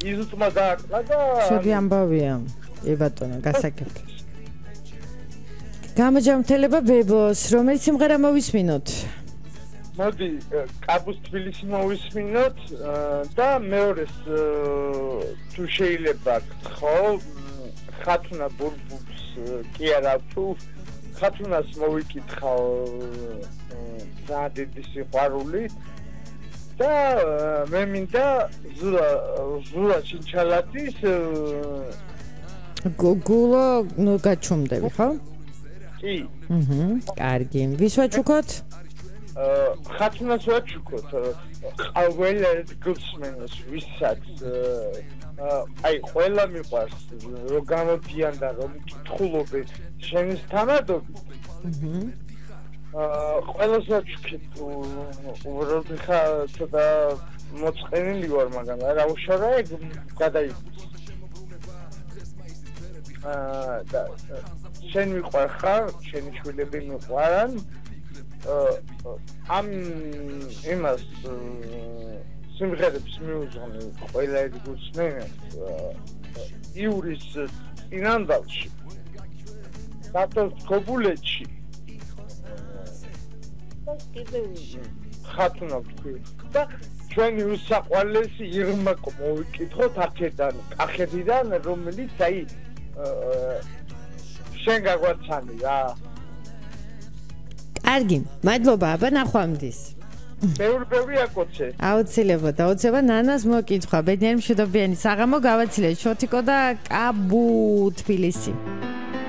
იზუტმა დააკლა და შოდი ამბავია ბატონო გასაკეთე გამოჯამთელება ბებოს რომელიც სიმღერა მოვისმინოთ მოდი კაბუს თბილისი მოვისმინოთ და მეორეს თუ შეიძლება ხო ხათუნა ბურბულს კი არა თუ ხათუნას მოვიკითხავ ზადი სიყვარული და მე მინდა ზურა ჩინჩალაძის გუგულო ნუ გაჩუმდები ხო? კი. კარგი. ვის ვაჩუქოთ? ხათუნას ვაჩუქოთ. ყველა გულსმენს ვისაც აი ყველა მიყვარს რომ გამოდიან და რომ კითხულობენ შენის თანადობით. ყველას ვაჩუქეთ უბრალოდ ხა ცოტა მოწყენილი ვარ მაგრამ რა უშორა ეგ გადაიყვეს. და შენ მიყვარ ხარ, შენი შვილები მიყვარან ამ იმას სიმღერებს მიუძღვნი ყველა ეს გულსმენს იურის წინანდალში სატოს ქობულეთში ხათუნა ვთქვი და ჩვენი უსაყვარლესი ირმაკო მოვიკითხოთ აქედან კახეთიდან რომელიც აი შენ გაგვაცანი რა კარგი მადლობა აბა ნახვამდის ბევრი აკოცე აუცილებლად დაუცება ნანას მოკითხვა ბედნიერი მშვიდობიანი საღამო გავაცილეთ შოთიკო და კაბუ თბილისი